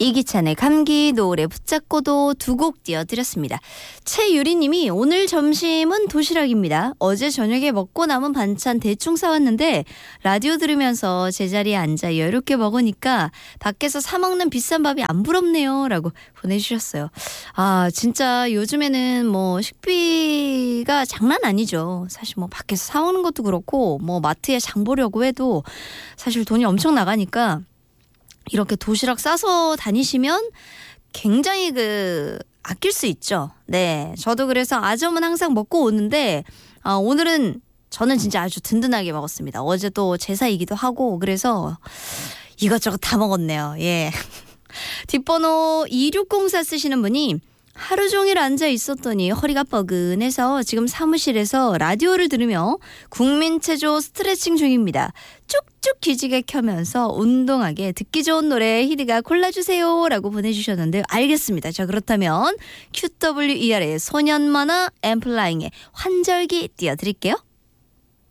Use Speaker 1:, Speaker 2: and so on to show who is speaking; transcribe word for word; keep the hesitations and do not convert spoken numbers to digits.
Speaker 1: 이기찬의 감기, 노을에 붙잡고도 두 곡 띄워드렸습니다. 최유리님이 오늘 점심은 도시락입니다. 어제 저녁에 먹고 남은 반찬 대충 사왔는데 라디오 들으면서 제자리에 앉아 여유롭게 먹으니까 밖에서 사 먹는 비싼 밥이 안 부럽네요 라고 보내주셨어요. 아 진짜 요즘에는 뭐 식비가 장난 아니죠. 사실 뭐 밖에서 사오는 것도 그렇고 뭐 마트에 장 보려고 해도 사실 돈이 엄청 나가니까 이렇게 도시락 싸서 다니시면 굉장히 그 아낄 수 있죠. 네, 저도 그래서 아점은 항상 먹고 오는데 어, 오늘은 저는 진짜 아주 든든하게 먹었습니다. 어제 또 제사이기도 하고 그래서 이것저것 다 먹었네요. 예. 뒷번호 이육공사 쓰시는 분이 하루 종일 앉아 있었더니 허리가 뻐근해서 지금 사무실에서 라디오를 들으며 국민체조 스트레칭 중입니다. 쭉쭉 기지개 켜면서 운동하게 듣기 좋은 노래 히디가 골라주세요 라고 보내주셨는데요. 알겠습니다. 자 그렇다면 큐더블유이알의 소년만화 앰플라잉의 환절기 띄워드릴게요.